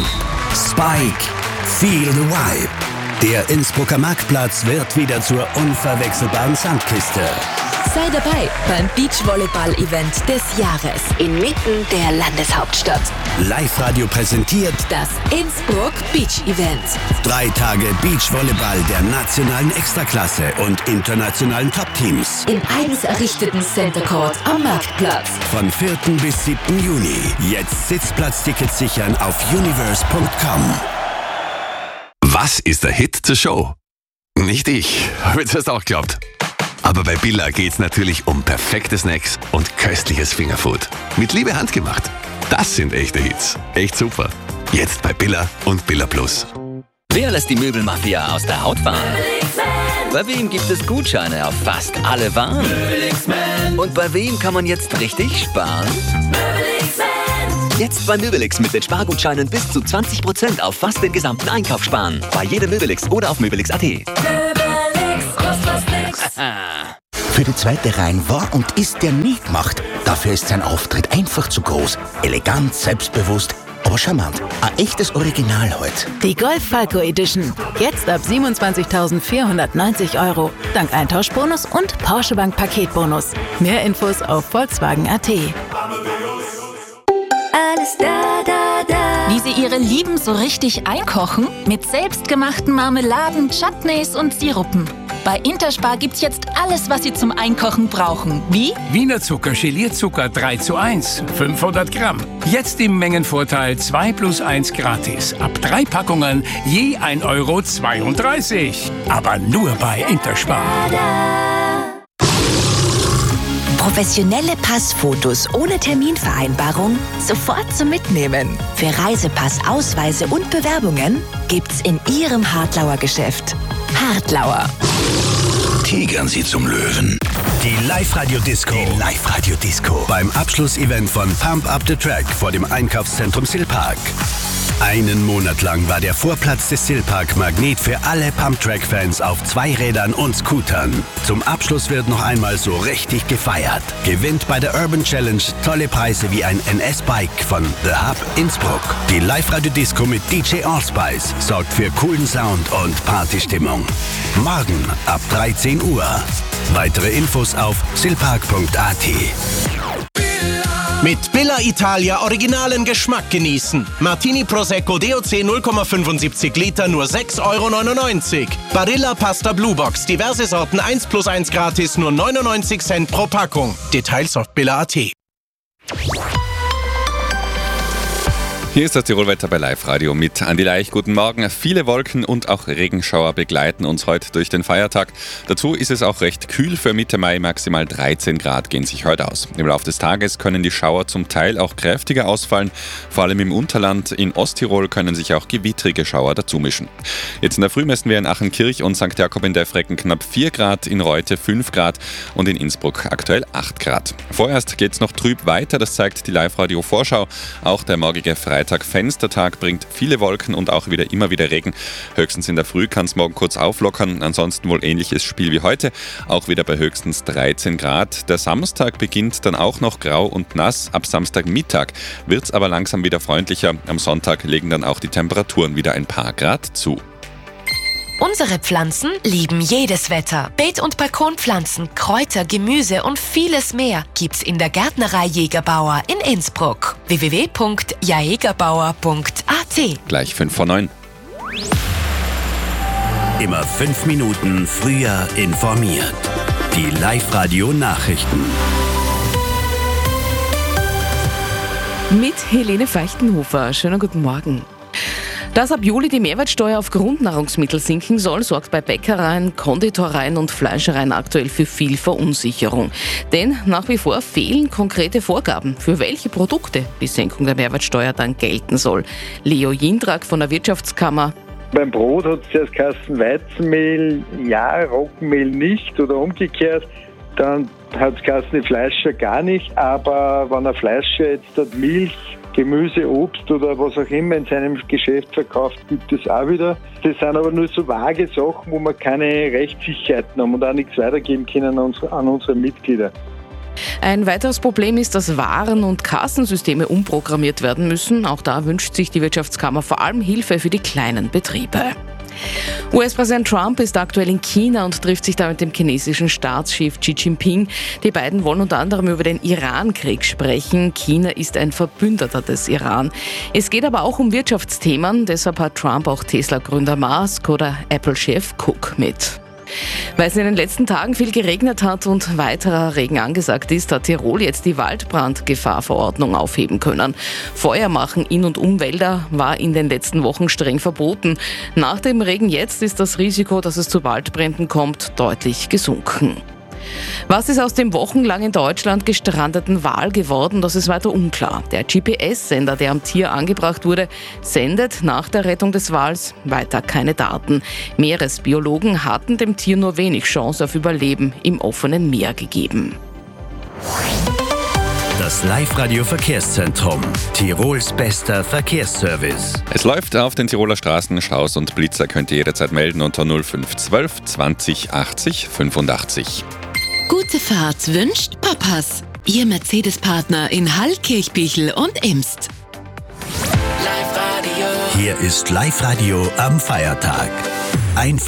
Spike, Feel the Vibe. Der Innsbrucker Marktplatz wird wieder zur unverwechselbaren Sandkiste. Sei dabei beim Beachvolleyball-Event des Jahres inmitten der Landeshauptstadt. Live-Radio präsentiert das Innsbruck Beach Event. 3 Tage Beachvolleyball der nationalen Extraklasse und internationalen Top-Teams. Im eigens errichteten Center Court am Marktplatz. Von 4. bis 7. Juni. Jetzt Sitzplatztickets sichern auf universe.com. Was ist der Hit zur Show? Nicht ich, habe jetzt erst auch geglaubt. Aber bei Billa geht's natürlich um perfekte Snacks und köstliches Fingerfood. Mit Liebe handgemacht. Das sind echte Hits. Echt super. Jetzt bei Billa und Billa Plus. Wer lässt die Möbelmafia aus der Haut fahren? Bei wem gibt es Gutscheine auf fast alle Waren? Und bei wem kann man jetzt richtig sparen? Jetzt bei Möbelix mit den Spargutscheinen bis zu 20% auf fast den gesamten Einkauf sparen. Bei jedem Möbelix oder auf möbelix.at. Für die zweite Reihe war und ist der nie gemacht. Dafür ist sein Auftritt einfach zu groß. Elegant, selbstbewusst, aber charmant. Ein echtes Original heute. Die Golf Falco Edition. Jetzt ab 27.490 €. Dank Eintauschbonus und Porsche Bank Paketbonus. Mehr Infos auf Volkswagen.at. Alles da, da, da. Wie Sie Ihre Lieben so richtig einkochen? Mit selbstgemachten Marmeladen, Chutneys und Sirupen. Bei Interspar gibt's jetzt alles, was Sie zum Einkochen brauchen. Wie? Wiener Zucker, Gelierzucker 3:1, 500 Gramm. Jetzt im Mengenvorteil 2 + 1 gratis. Ab 3 Packungen je 1,32 €. Aber nur bei Interspar. Professionelle Passfotos ohne Terminvereinbarung sofort zum Mitnehmen. Für Reisepass, Ausweise und Bewerbungen gibt's in Ihrem Hartlauer Geschäft. Hartlauer. Tigern Sie zum Löwen. Die Live-Radio-Disco. Beim Abschlussevent von Pump Up the Track vor dem Einkaufszentrum Silpark. Einen Monat lang war der Vorplatz des Silpark Magnet für alle Pump-Track-Fans auf Zweirädern und Scootern. Zum Abschluss wird noch einmal so richtig gefeiert. Gewinnt bei der Urban Challenge tolle Preise wie ein NS-Bike von The Hub Innsbruck. Die Live-Radio-Disco mit DJ Allspice sorgt für coolen Sound und Partystimmung. Morgen ab 13 Uhr. Weitere Infos auf silpark.at. Mit Billa Italia originalen Geschmack genießen. Martini Prosecco DOC 0,75 Liter nur 6,99 €. Barilla Pasta Blue Box, diverse Sorten 1 + 1 gratis, nur 99 Cent pro Packung. Details auf billa.at. Hier ist das Tirolwetter bei Live Radio mit Andi Leich. Guten Morgen. Viele Wolken und auch Regenschauer begleiten uns heute durch den Feiertag. Dazu ist es auch recht kühl. Für Mitte Mai maximal 13 Grad gehen sich heute aus. Im Laufe des Tages können die Schauer zum Teil auch kräftiger ausfallen. Vor allem im Unterland. In Osttirol können sich auch gewittrige Schauer dazumischen. Jetzt in der Früh messen wir in Achenkirch und St. Jakob in Deffrecken knapp 4 Grad, in Reute 5 Grad und in Innsbruck aktuell 8 Grad. Vorerst geht es noch trüb weiter, das zeigt die Live-Radio-Vorschau. Auch der morgige Freitag Fenstertag bringt viele Wolken und auch immer wieder Regen. Höchstens in der Früh kann es morgen kurz auflockern. Ansonsten wohl ähnliches Spiel wie heute. Auch wieder bei höchstens 13 Grad. Der Samstag beginnt dann auch noch grau und nass. Ab Samstagmittag wird es aber langsam wieder freundlicher. Am Sonntag legen dann auch die Temperaturen wieder ein paar Grad zu. Unsere Pflanzen lieben jedes Wetter. Beet- und Balkonpflanzen, Kräuter, Gemüse und vieles mehr gibt's in der Gärtnerei Jägerbauer in Innsbruck. www.jaegerbauer.at. Gleich 5 vor 9. Immer 5 Minuten früher informiert. Die Live-Radio-Nachrichten. Mit Helene Feichtenhofer. Schönen guten Morgen. Dass ab Juli die Mehrwertsteuer auf Grundnahrungsmittel sinken soll, sorgt bei Bäckereien, Konditoreien und Fleischereien aktuell für viel Verunsicherung. Denn nach wie vor fehlen konkrete Vorgaben, für welche Produkte die Senkung der Mehrwertsteuer dann gelten soll. Leo Jindrak von der Wirtschaftskammer. Beim Brot hat es zuerst geheißen Weizenmehl, ja, Roggenmehl nicht oder umgekehrt. Dann hat es geheißen Fleischer gar nicht, aber wenn ein Fleischer jetzt dort Milch, Gemüse, Obst oder was auch immer in seinem Geschäft verkauft, gibt es auch wieder. Das sind aber nur so vage Sachen, wo wir keine Rechtssicherheiten haben und auch nichts weitergeben können an unsere Mitglieder. Ein weiteres Problem ist, dass Waren- und Kassensysteme umprogrammiert werden müssen. Auch da wünscht sich die Wirtschaftskammer vor allem Hilfe für die kleinen Betriebe. US-Präsident Trump ist aktuell in China und trifft sich da mit dem chinesischen Staatschef Xi Jinping. Die beiden wollen unter anderem über den Iran-Krieg sprechen. China ist ein Verbündeter des Iran. Es geht aber auch um Wirtschaftsthemen. Deshalb hat Trump auch Tesla-Gründer Musk oder Apple-Chef Cook mit. Weil es in den letzten Tagen viel geregnet hat und weiterer Regen angesagt ist, hat Tirol jetzt die Waldbrandgefahrverordnung aufheben können. Feuer machen in und um Wälder war in den letzten Wochen streng verboten. Nach dem Regen jetzt ist das Risiko, dass es zu Waldbränden kommt, deutlich gesunken. Was ist aus dem wochenlang in Deutschland gestrandeten Wal geworden, das ist weiter unklar. Der GPS-Sender, der am Tier angebracht wurde, sendet nach der Rettung des Wals weiter keine Daten. Meeresbiologen hatten dem Tier nur wenig Chance auf Überleben im offenen Meer gegeben. Das Live-Radio-Verkehrszentrum. Tirols bester Verkehrsservice. Es läuft auf den Tiroler Straßen. Staus und Blitzer könnt ihr jederzeit melden unter 0512 20 80 85. Gute Fahrt wünscht Papas. Ihr Mercedes-Partner in Hall, Kirchbichel und Imst. Hier ist Live-Radio am Feiertag.